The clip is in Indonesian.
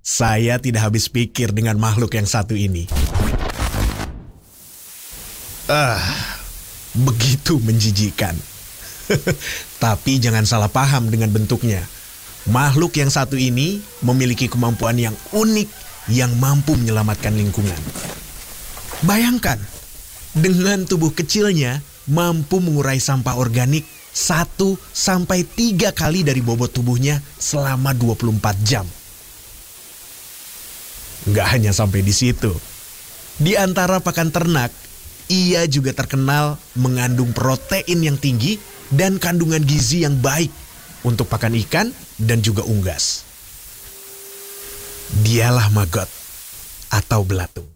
Saya tidak habis pikir dengan makhluk yang satu ini. Begitu menjijikkan. Tapi jangan salah paham dengan bentuknya. Makhluk yang satu ini memiliki kemampuan yang unik yang mampu menyelamatkan lingkungan. Bayangkan, dengan tubuh kecilnya mampu mengurai sampah organik 1-3 kali dari bobot tubuhnya selama 24 jam. Nggak hanya sampai di situ. Di antara pakan ternak, ia juga terkenal mengandung protein yang tinggi dan kandungan gizi yang baik untuk pakan ikan dan juga unggas. Dialah maggot atau belatung.